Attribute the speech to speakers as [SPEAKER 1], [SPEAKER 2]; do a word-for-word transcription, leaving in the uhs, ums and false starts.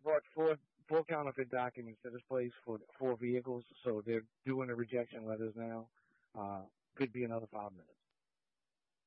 [SPEAKER 1] brought four four counterfeit documents to this place for four vehicles, so they're doing the rejection letters now. Uh, could be another five minutes.